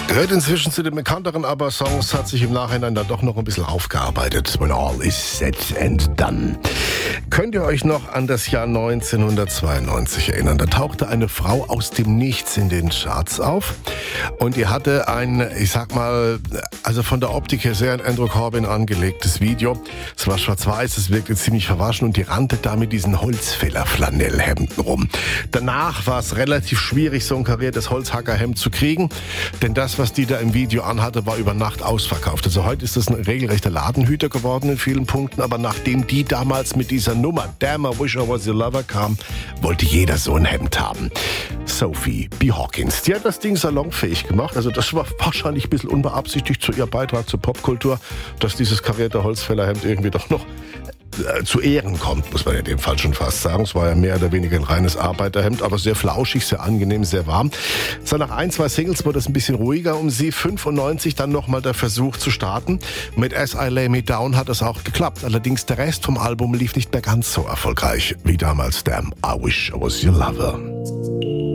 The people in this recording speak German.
Gehört inzwischen zu den bekannteren ABBA-Songs, hat sich im Nachhinein dann doch noch ein bisschen aufgearbeitet. When all is said and done. Könnt ihr euch noch an das Jahr 1992 erinnern? Da tauchte eine Frau aus dem Nichts in den Charts auf und die hatte ein, ich sag mal, also von der Optik her sehr an Andrew Corbin angelegtes Video. Es war schwarz-weiß, es wirkte ziemlich verwaschen und die rannte da mit diesen Holzfäller-Flanellhemden rum. Danach war es relativ schwierig, so ein kariertes Holzhackerhemd zu kriegen, denn das, was die da im Video anhatte, war über Nacht ausverkauft. Also heute ist das ein regelrechter Ladenhüter geworden in vielen Punkten, aber nachdem die damals mit dieser Nummer Damn, I Wish I Was Your Lover kam, wollte jeder so ein Hemd haben. Sophie B. Hawkins, die hat das Ding salonfähig gemacht. Also das war wahrscheinlich ein bisschen unbeabsichtigt zu ihr Beitrag zur Popkultur, dass dieses karierte Holzfällerhemd irgendwie doch noch zu Ehren kommt, muss man in dem Fall schon fast sagen. Es war ja mehr oder weniger ein reines Arbeiterhemd, aber sehr flauschig, sehr angenehm, sehr warm. So, nach 1-2 Singles wurde es ein bisschen ruhiger um sie. 95 dann nochmal der Versuch zu starten. Mit As I Lay Me Down hat es auch geklappt. Allerdings der Rest vom Album lief nicht mehr ganz so erfolgreich wie damals Damn, I Wish I Was Your Lover.